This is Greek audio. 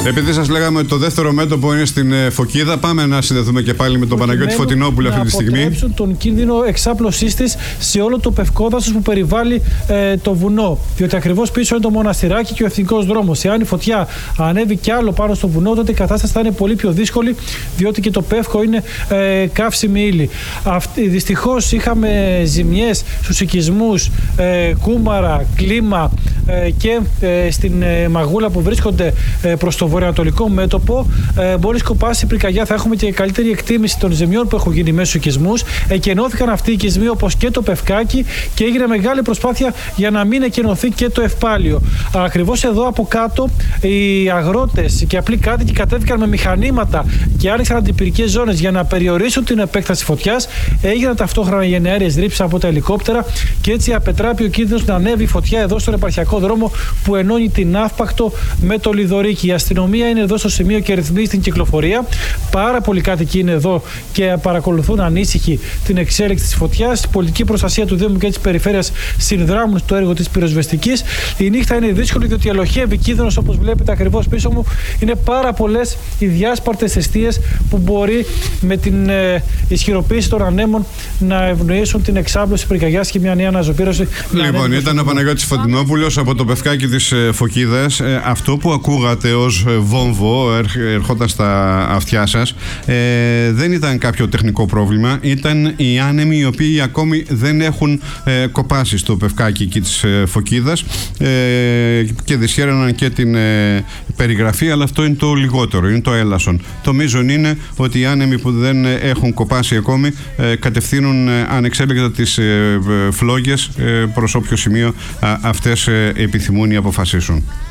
Επειδή σας λέγαμε ότι το δεύτερο μέτωπο είναι στην Φωκίδα, πάμε να συνδεθούμε και πάλι με τον Παναγιώτη Φωτεινόπουλο αυτή τη στιγμή. Να αποτρέψουν τον κίνδυνο εξάπλωσής της σε όλο το πευκόδασος που περιβάλλει το βουνό. Διότι ακριβώς πίσω είναι το μοναστηράκι και ο εθνικός δρόμος. Εάν η φωτιά ανέβει κι άλλο πάνω στο βουνό, τότε η κατάσταση θα είναι πολύ πιο δύσκολη, διότι και το πεύκο είναι καύσιμη ύλη. Δυστυχώς είχαμε ζημιές στους οικισμούς Κούμαρα, Κλίμα και στην Μαγούλα που βρίσκονται προς το βορειοανατολικό μέτωπο. Μπορεί σκοπάσει η πυρκαγιά, θα έχουμε και καλύτερη εκτίμηση των ζημιών που έχουν γίνει μέσω στους οικισμούς. Εκενώθηκαν αυτοί οι οικισμοί όπως και το Πευκάκι και έγινε μεγάλη προσπάθεια για να μην εκενωθεί και το Ευπάλιο. Ακριβώς εδώ από κάτω οι αγρότες και απλοί κάτοικοι κατέβηκαν με μηχανήματα και άνοιξαν αντιπυρικές ζώνες για να περιορίσουν την επέκταση φωτιάς. Έγιναν ταυτόχρονα γενναέρειες ρήψεις από τα ελικόπτερα και έτσι απετράπει ο κίνδυνος να ανέβει η φωτιά εδώ στον επαρχιακό δρόμο που ενώνει την Αύπακτο με το Λιδωρίκι. Η αστυνομία είναι εδώ στο σημείο και ρυθμίζει την κυκλοφορία. Πάρα πολλοί κάτοικοι είναι εδώ και παρακολουθούν ανήσυχοι την εξέλιξη της φωτιάς. Η πολιτική προστασία του Δήμου και της περιφέρειας συνδράμουν στο έργο της πυροσβεστικής. Η νύχτα είναι δύσκολη διότι ελοχεύει κίνδυνος, όπως βλέπετε ακριβώς πίσω μου. Είναι πάρα πολλές οι διάσπαρτες εστίες που μπορεί με την ισχυροποίηση των ανέμων να ευνοήσουν την εξάπλωση πυρκαγιάς και μια νέα αναζωπήρωση. Λοιπόν, ήταν ο Παναγιώτης Φωτεινόπουλος από το Πευκάκι της Φωκίδας. Αυτό που ακούγατε ως βόμβο ερχόταν στα αυτιά σας δεν ήταν κάποιο τεχνικό πρόβλημα. Ήταν οι άνεμοι οι οποίοι ακόμη δεν έχουν κοπάσει στο Πευκάκι εκεί της Φωκίδας και δυσχέραναν και την περιγραφή, αλλά αυτό είναι το λιγότερο, είναι το έλασον. Το μείζον είναι ότι οι άνεμοι που δεν έχουν κοπάσει ακόμη κατευθύνουν ανεξέλεγκτα τις φλόγες προς όποιο σημείο αυτές επιθυμούν ή αποφασίσουν.